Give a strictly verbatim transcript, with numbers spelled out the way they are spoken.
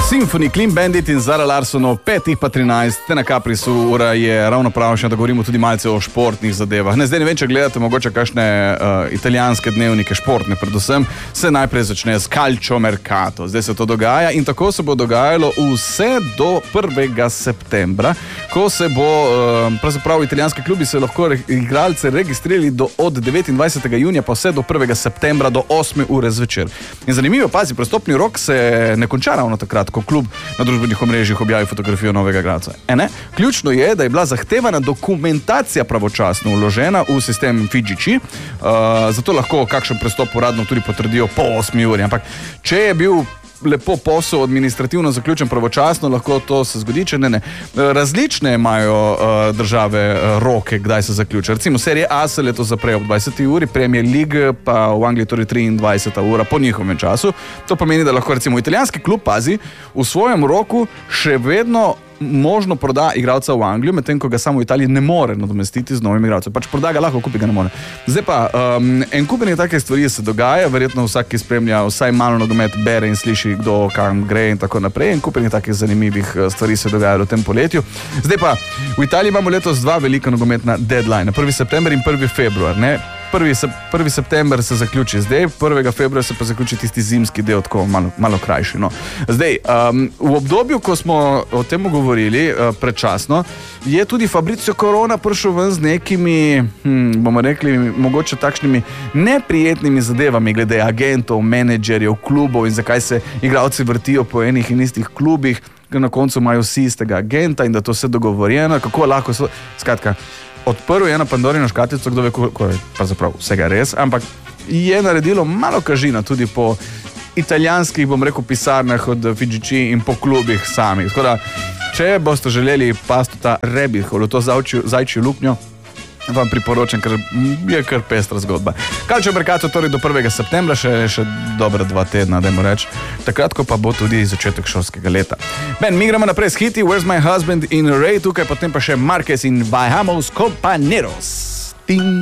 Symphony, Clean Bandit in Zara Larsonov, petih pa trinajst, te na Caprisu ura je ravno pravšnja, da govorimo tudi malce o športnih zadevah. Ne, zdaj ne vem, če gledate mogoče kakšne uh, italijanske dnevnike, športne predvsem, se najprej začne s Calcio Mercato. Zdaj se to dogaja in tako se bo dogajalo vse do prvega septembra, ko se bo, uh, pravzaprav italijanski klubi se lahko re, igralce registrirali do, od devetindvajsetega junija pa vse do prvega septembra do osme ure zvečer. In zanimivo, pazi, prestopni rok se ne konča ravno takrat, ko klub na družbenih omrežjih objavi fotografijo novega igralca. E, ključno je, da je bila zahtevana dokumentacija pravočasno vložena v sistem F I G C, uh, zato lahko kakšen prestop uradno tudi potrdijo po osmi uri. Ampak če je bil lepo posel administrativno zaključen pravočasno, lahko to se zgodi, če ne, ne. Različne imajo uh, države uh, roke, kdaj se zaključa. Recimo serije A se letos zapre ob dvajseti uri, Premier League pa v Angliji torej triindvajseta ura po njihovem času. To pomeni, da lahko recimo italijanski klub, pazi, v svojem roku še vedno možno proda igralca v Anglijo, medtem ko ga samo v Italiji ne more nadomestiti z novim igralcem. Pač proda ga lahko, kupi ga ne more. Zdaj pa, um, en kupenje take stvari se dogaja, verjetno vsak, ki spremlja vsaj malo nogomet, bere in sliši, kdo kam gre in tako naprej. En kupenje takih zanimivih stvari se dogaja v tem poletju. Zdaj pa, v Italiji imamo letos dva velika nogometna deadline, prvi september in prvi februar, ne? Prvi, prvi september se zaključi zdaj, prvega februarja se pa zaključi tisti zimski del, tako malo, malo krajši. No. Zdaj, um, v obdobju, ko smo o tem govorili uh, predčasno, je tudi Fabrizio Corona prišel ven z nekimi, hm, bomo rekli, mogoče takšnimi neprijetnimi zadevami glede agentov, menedžerjev, klubov in zakaj se igralci vrtijo po enih in istih klubih, ker na koncu imajo vsi istega agenta in da to vse dogovorjeno, kako lahko so, skratka, odprl je eno Pandorino škatlico, kdo ve, ko je pravzaprav vsega res, ampak je naredilo malo kažina tudi po italijanskih, bom rekel, pisarnah od F I G C in po klubih samih. Tako da, če boste želeli pasti ta rebih ali to zajčjo luknjo, vam priporočam, ker je kar pestra zgodba. Calcio Mercato torej do prvega septembra, še, še dobra dva tedna, dajmo reči. Takrat, ko pa bo tudi začetek šolskega leta. Ben, mi gremo naprej s hiti Where's My Husband in Ray, tukaj potem pa še Marquez in Vajamos Companeros. Ting.